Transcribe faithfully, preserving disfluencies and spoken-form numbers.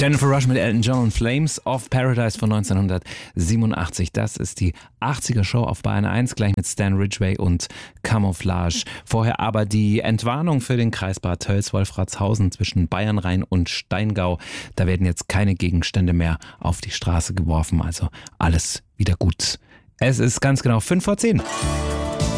Jennifer Rush mit Elton John und Flames of Paradise von neunzehnhundertsiebenundachtzig. Das ist die achtziger-Show auf Bayern eins, gleich mit Stan Ridgway und Camouflage. Vorher aber die Entwarnung für den Kreis Bad Tölz-Wolfratshausen zwischen Bayernrhein und Steingau. Da werden jetzt keine Gegenstände mehr auf die Straße geworfen, also alles wieder gut. Es ist ganz genau fünf vor zehn.